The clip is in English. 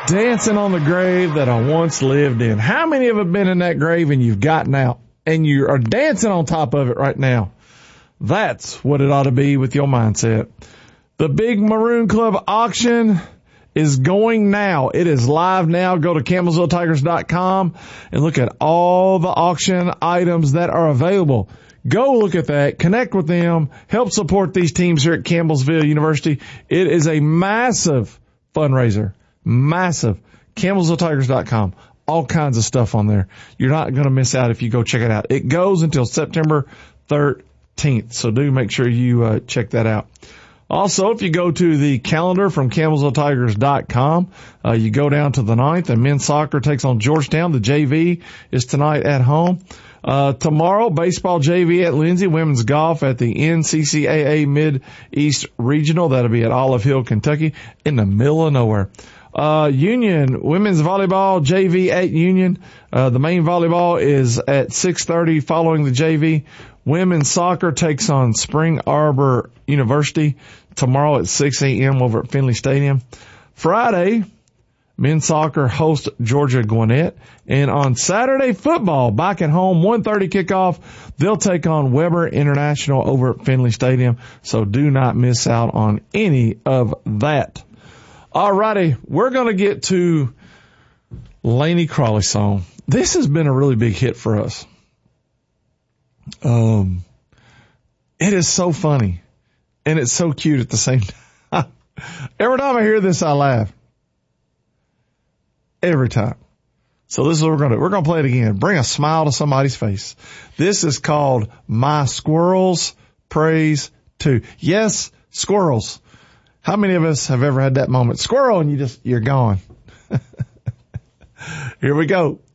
Dancing on the grave that I once lived in. How many of have been in that grave and you've gotten out and you are dancing on top of it right now? That's what it ought to be with your mindset. The Big Maroon Club auction is going now. It is live now. Go to CampbellsvilleTigers.com and look at all the auction items that are available. Go look at that, connect with them, help support these teams here at Campbellsville University. It is a massive fundraiser. Massive. CampbellsvilleTigers.com. All kinds of stuff on there. You're not going to miss out if you go check it out. It goes until September 13th, so do make sure you check that out. Also, if you go to the calendar from CampbellsvilleTigers.com, you go down to the 9th, and men's soccer takes on Georgetown. The JV is tonight at home. Tomorrow, baseball JV at Lindsay, women's golf at the NCCAA Mid-East Regional. That'll be at Olive Hill, Kentucky, in the middle of nowhere. Union, women's volleyball JV at Union. The main volleyball is at 6:30 following the JV. Women's soccer takes on Spring Arbor University tomorrow at 6 a.m. over at Finley Stadium. Friday, men's soccer hosts Georgia Gwinnett. And on Saturday, football back at home, 1:30 kickoff. They'll take on Weber International over at Finley Stadium. So do not miss out on any of that. Alrighty, we're going to get to Laney Crawley's song. This has been a really big hit for us. It is so funny and it's so cute at the same time. Every time I hear this, I laugh. Every time. So this is what we're going to do. We're going to play it again. Bring a smile to somebody's face. This is called My Squirrels Praise Too. Yes, squirrels. How many of us have ever had that moment? Squirrel, and you're gone. Here we go.